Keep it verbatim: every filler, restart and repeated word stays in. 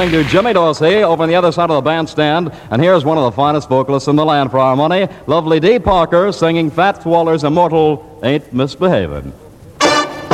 listening to Jimmy Dorsey over on the other side of the bandstand, and here's one of the finest vocalists in the land for our money, lovely Dee Parker, singing Fats Waller's immortal Ain't Misbehavin'.